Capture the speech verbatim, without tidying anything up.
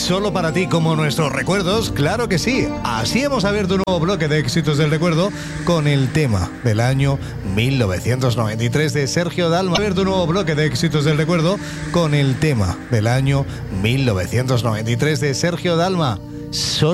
solo para ti como nuestros recuerdos, claro que sí. Así hemos abierto un nuevo bloque de éxitos del recuerdo con el tema del año mil novecientos noventa y tres de Sergio Dalma. Abierto un nuevo bloque de éxitos del recuerdo con el tema del año mil novecientos noventa y tres de Sergio Dalma. Solo